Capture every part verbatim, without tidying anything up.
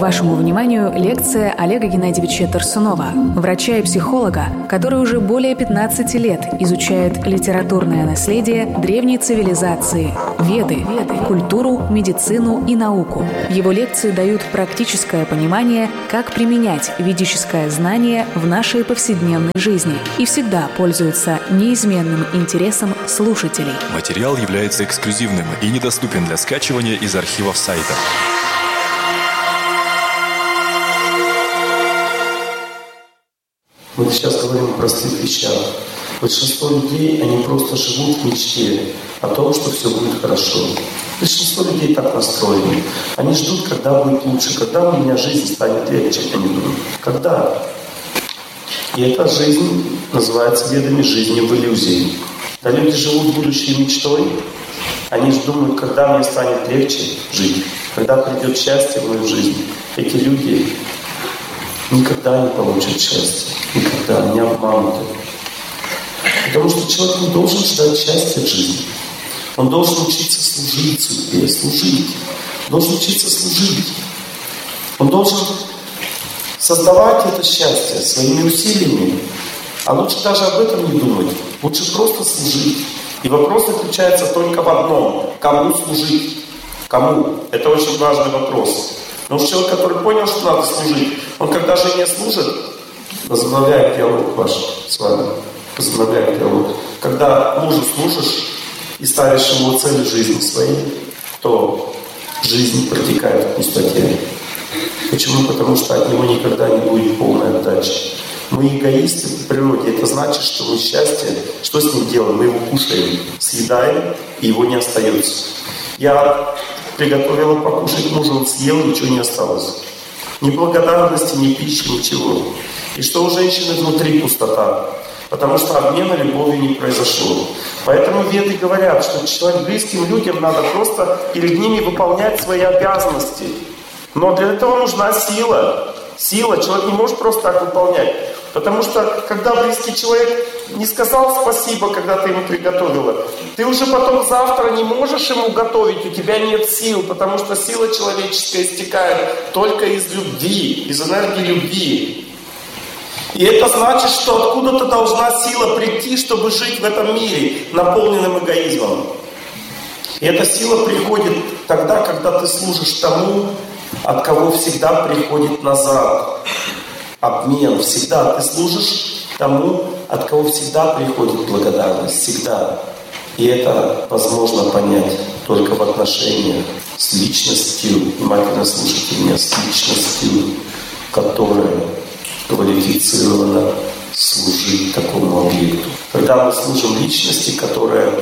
Вашему вниманию лекция Олега Геннадьевича Тарсунова, врача и психолога, который уже более пятнадцати лет изучает литературное наследие древней цивилизации, веды, культуру, медицину и науку. Его лекции дают практическое понимание, как применять ведическое знание в нашей повседневной жизни и всегда пользуются неизменным интересом слушателей. Материал является эксклюзивным и недоступен для скачивания из архивов сайта. Мы сейчас говорим о простых вещах. Большинство людей, они просто живут в мечте о том, что все будет хорошо. Большинство людей так настроены. Они ждут, когда будет лучше, когда у меня жизнь станет легче. Они думают, когда? И эта жизнь называется ведами жизни в иллюзии. Да, люди живут будущей мечтой. Они же думают, когда мне станет легче жить, когда придет счастье в мою жизнь. Эти люди никогда не получат счастья. Никогда не обмануты. Потому что человек не должен ждать счастья в жизни. Он должен учиться служить судьбе, служить. Должен учиться служить. Он должен создавать это счастье своими усилиями. А лучше даже об этом не думать. Лучше просто служить. И вопрос заключается только в одном. Кому служить? Кому? Это очень важный вопрос. Но человек, который понял, что надо служить, он когда жене служит, возобновляет диалог ваш с вами. Возобновляет диалог. Когда мужу служишь и ставишь ему цель жизни своей, то жизнь протекает в пустоте. Почему? Потому что от него никогда не будет полной отдачи. Мы эгоисты в природе. Это значит, что мы счастье, что с ним делаем? Мы его кушаем, съедаем, и его не остается. Я приготовила покушать мужу, он съел, ничего не осталось. Ни благодарности, ни пищи, ничего. И что у женщины внутри пустота. Потому что обмена любовью не произошло. Поэтому веды говорят, что человек близким людям надо просто перед ними выполнять свои обязанности. Но для этого нужна сила. Сила. Человек не может просто так выполнять. Потому что, когда близкий человек не сказал спасибо, когда ты ему приготовила, ты уже потом завтра не можешь ему готовить, у тебя нет сил, потому что сила человеческая истекает только из любви, из энергии любви. И это значит, что откуда-то должна сила прийти, чтобы жить в этом мире, наполненном эгоизмом. И эта сила приходит тогда, когда ты служишь тому, от кого всегда приходит назад. Обмен. Всегда ты служишь тому, от кого всегда приходит благодарность. Всегда. И это возможно понять только в отношениях с личностью, внимательно слушайте меня, с личностью, которая квалифицирована служить такому объекту. Когда мы служим личности, которая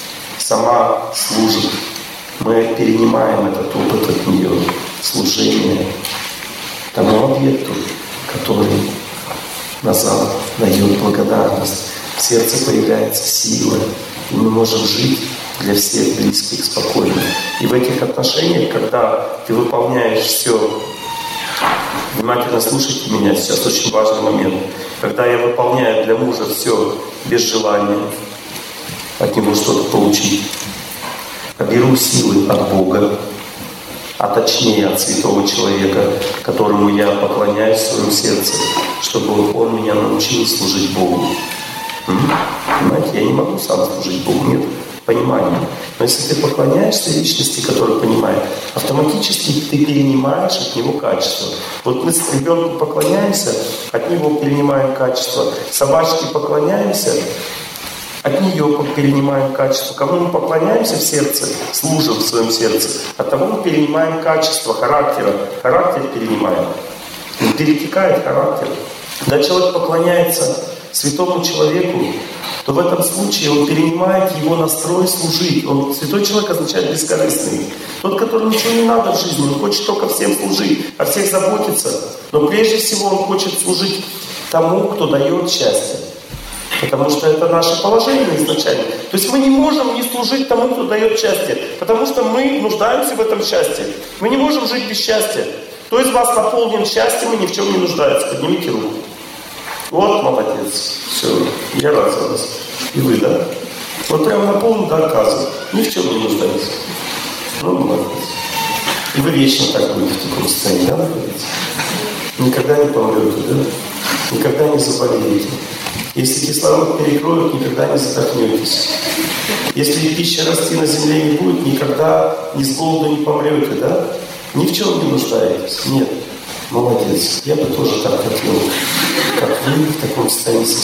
сама служит, мы перенимаем этот опыт от нее, служение тому объекту, который назад дает благодарность. В сердце появляется сила, и мы можем жить для всех близких спокойно. И в этих отношениях, когда ты выполняешь все, внимательно слушайте меня, сейчас очень важный момент. Когда я выполняю для мужа все без желания от него что-то получить, я беру силы от Бога, а точнее от святого человека, которому я поклоняюсь в своем сердце, чтобы он меня научил служить Богу. Понимаете, я не могу сам служить Богу, нет понимания. Но если ты поклоняешься личности, которая понимает, автоматически ты перенимаешь от него качество. Вот мы с ребенком поклоняемся, от него перенимаем качество. Собачке поклоняемся, от нее перенимаем качество. Кому мы поклоняемся в сердце, служим в своем сердце, от того мы перенимаем качество характера. Характер перенимаем. Перетекает характер. Когда человек поклоняется святому человеку, то в этом случае он перенимает его настрой служить. Он, святой человек означает бескорыстный. Тот, которому ничего не надо в жизни, он хочет только всем служить, о всех заботиться. Но прежде всего он хочет служить тому, кто дает счастье. Потому что это наше положение изначально. То есть мы не можем не служить тому, кто дает счастье. Потому что мы нуждаемся в этом счастье. Мы не можем жить без счастья. Кто из вас наполнен счастьем и ни в чем не нуждается? Поднимите руку. Вот, молодец. Все, я рад за вас. И вы, да? Вот прям наполнен до отказа. Ни в чем не нуждается. Ну, молодец. И вы вечно так будете в таком состоянии, да, находиться? Никогда не помрете, да? Никогда не заболеете. Если кислород перекроют, никогда не задохнетесь. Если пища расти на земле не будет, никогда ни с голоду не помрете, да? Ни в чем не нуждаетесь. Нет. Молодец. Я бы тоже так хотел, как вы, в таком состоянии